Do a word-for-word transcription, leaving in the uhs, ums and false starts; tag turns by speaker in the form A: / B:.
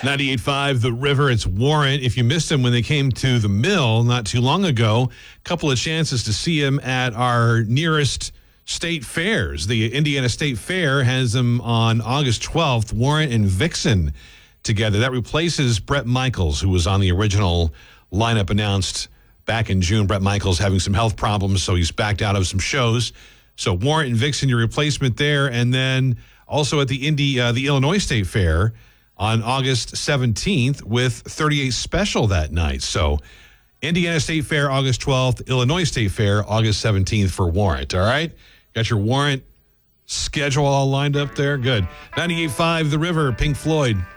A: ninety-eight point five The River, it's Warrant. If you missed him when they came to the Mill not too long ago, a couple of chances to see him at our nearest state fairs. The Indiana State Fair has them on August twelfth, Warrant and Vixen together. That replaces Bret Michaels, who was on the original lineup announced back in June. Bret Michaels having some health problems, so he's backed out of some shows. So Warrant and Vixen, your replacement there. And then also at the Indy, uh, the Illinois State Fair on August seventeenth with thirty-eight Special that night. So Indiana State Fair, August twelfth, Illinois State Fair, August seventeenth for Warrant, all right? Got your Warrant schedule all lined up there? Good. ninety-eight point five The River, Pink Floyd.